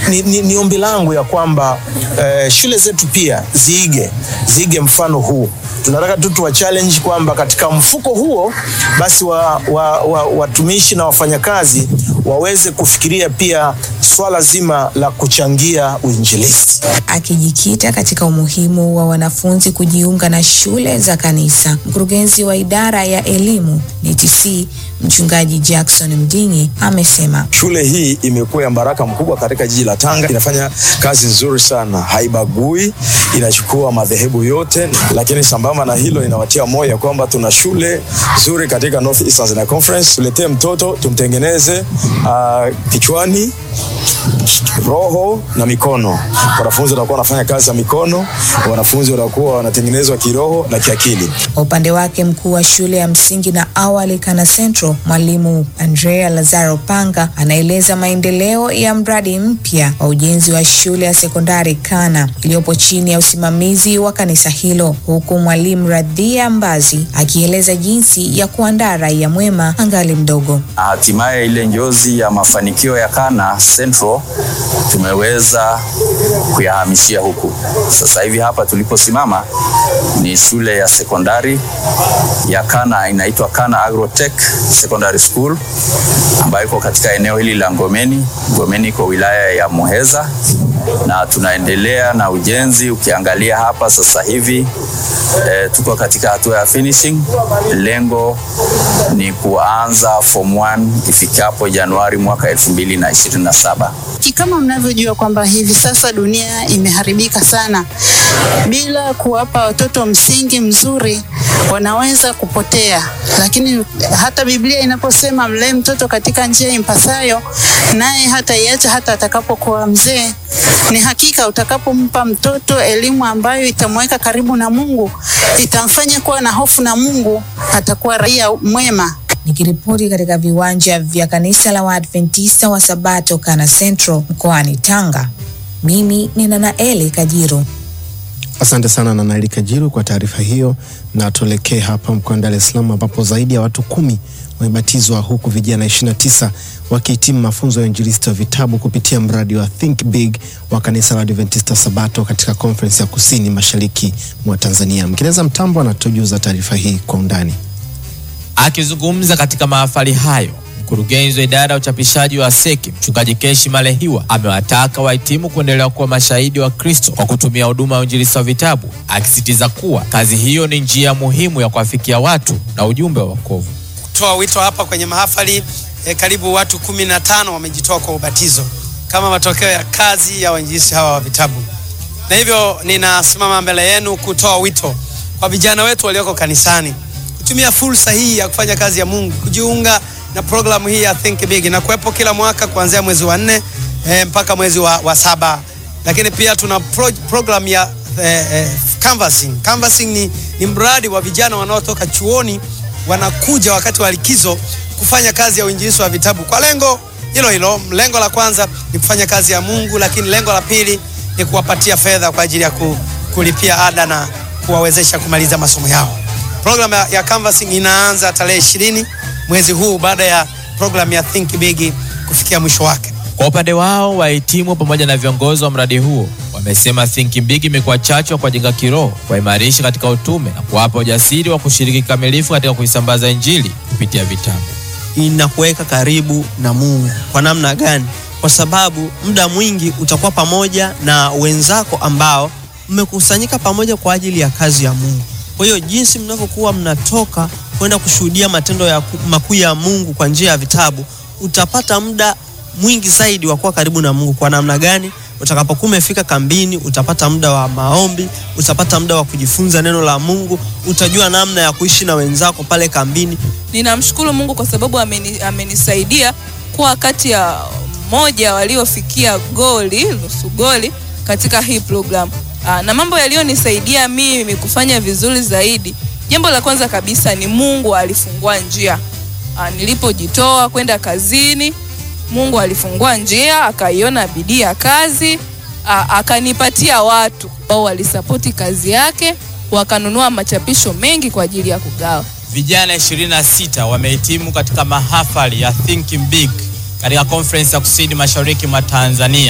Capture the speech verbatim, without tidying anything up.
ni, ni, ni ombi langu ya kwamba eh, shule zetu pia ziige ziige mfano huu. Tunataka tu tuwa challenge kwamba katika mfuko huo basi wa, wa, wa, watumishi na wafanyakazi waweze kufikiria pia swala zima la kuchangia uinjilisti. Akijikita katika umuhimu wa wanafunzi kujiunga na shule za kanisa, mkurugenzi wa idara ya elimu N T C Mchungaji Jackson Mdingi amesema shule hii imekuwa ya baraka mkubwa katika jiji la Tanga. Inafanya kazi nzuri sana, haibagui, inachukua madhehebu yote, lakini sambamba na hilo inawatia moyo kwamba tuna shule nzuri katika North East Tanzania Conference. Tuletee mtoto tumtengeneze uh, kichwani, roho na mikono. Wanafunzi watakuwa wanafanya kazi za mikono, wanafunzi watakuwa wanatengenezwa kiroho na kiakili. Kwa upande wake, mkuu wa shule ya msingi na awali Kana Central, Mwalimu Andrea Lazaro Panga, anaeleza maendeleo ya mradi mpya wa ujenzi wa shule ya sekondari Kana iliyopo chini ya usimamizi wa kanisa hilo, huku Mwalimu Radhia Mbazi akieleza jinsi ya kuandaa raia mwema angali mdogo. Hatimaye ile njozi ya mafanikio ya Kana Central tumeweza kuyahamishia huku. Sasa hivi hapa tuliposimama ni shule ya sekondari ya Kana, inaitwa Kana Agrotech Secondary School, ambayo iko katika eneo hili la Ngomeni. Ngomeni iko wilaya ya Muheza, na tunaendelea na ujenzi. Ukiangalia hapa sasa hivi e, tuko katika hatua ya finishing. Lengo ni kuanza form one ifikapo Januari mwaka elfu mbili na ishirini na saba. Kama mnavyojua kwamba hivi sasa dunia imeharibika sana, bila kuwapa watoto msingi mzuri wanaweza kupotea. Lakini hata Biblia inaposema mlee mtoto katika njia impasayo, naye hata iacha hata atakapokuwa mzee, ni hakika utakapompa mtoto elimu ambayo itamweka karibu na Mungu, itamfanya kuwa na hofu na Mungu, atakuwa raia mwema. Nikiripoti katika viwanja vya kanisa la Waadventista wa Sabato Kana Central mkoani Tanga, mimi ni Nanaeli Kajiru. Asante sana Nanaeli Kajiru kwa taarifa hiyo, na tuelekee hapa mkoani Dar es Salaam ambapo zaidi ya watu kumi wamebatizwa huku vijana ishirini na tisa wakihitimu mafunzo ya injilisti wa vitabu kupitia mradi wa Think Big wa kanisa la Adventista Sabato katika conference ya Kusini Mashariki mwa Tanzania. Mkineza Mtambo anatujuza taarifa hii kwa undani. Akizungumza katika mahafali hayo, mkurugenzi wa idara ya uchapishaji wa Seki Mchungaji Keshi Malehiwa amewataka wahitimu kuendelea kuwa mashahidi wa Kristo kwa kutumia huduma ya injilisti wa vitabu, akisitiza kuwa kazi hiyo ni njia muhimu ya kuwafikia watu na ujumbe wa wokovu. Kutoa wito hapa kwenye mahafali eh, karibu watu kumi na tano wamejitoa kwa ubatizo kama matokeo ya kazi ya wainjilisti hawa wa vitabu. Na hivyo ninasimama mbele yenu kutoa wito kwa vijana wetu walioko kanisani kutumia fursa hii ya kufanya kazi ya Mungu, kujiunga na programu hii ya Think Big, na kuwepo kila mwaka kuanzia mwezi wa nne eh, mpaka mwezi wa, wa saba. Lakini pia tuna pro, program ya eh, eh, Canvassing. Canvassing ni, ni mradi wa vijana wanaotoka chuoni wanakuja wakati wa likizo kufanya kazi ya uinjilisti wa vitabu kwa lengo hilo hilo. Lengo la kwanza ni kufanya kazi ya Mungu, lakini lengo la pili ni kuwapatia fedha kwa ajili ya ku, kulipia ada na kuwawezesha kumaliza masomo yao. Program ya, ya Canvassing inaanza tarehe ishirini mwezi huu baada ya program ya Think Big kufikia mwisho wake. Kwa upande wao, wahitimu pamoja na viongozi wa mradi huo wamesema Think Big imekuwa chachu kwa kujenga kiroho, kuimarisha katika utume na kuwapa ujasiri wa kushiriki kamilifu katika kuisambaza injili kupitia vitabu. Inakuweka karibu na Mungu. Kwa namna gani? Kwa sababu muda mwingi utakuwa pamoja na wenzako ambao mmekusanyika pamoja kwa ajili ya kazi ya Mungu. Kwa hiyo jinsi mnavyokuwa mnatoka kwenda kushuhudia matendo ya makuu ya Mungu kwa njia ya vitabu, utapata muda mwingi zaidi wa kuwa karibu na Mungu. Kwa namna gani? Utakapokuwa umefika kambini, utapata muda wa maombi, utapata muda wa kujifunza neno la Mungu, utajua namna ya kuishi na wenzako pale kambini. Ninamshukuru Mungu kwa sababu ameni, amenisaidia kuwa kati ya moja waliofikia goli, nusu goli katika hii program. Aa, na mambo yaliyonisaidia mimi kufanya vizuri zaidi, jambo la kwanza kabisa ni Mungu alifungua njia. Aa, nilipojitoa kwenda kazini, Mungu alifungua njia, akaiona bidii ya kazi, aa, akanipatia watu ambao walisapoti kazi yake, wakanunua machapisho mengi kwa ajili ya kugawa. Vijana ishirini na sita wamehitimu katika mahafali ya Think Big katika conference ya Kusini Mashariki mwa Tanzania.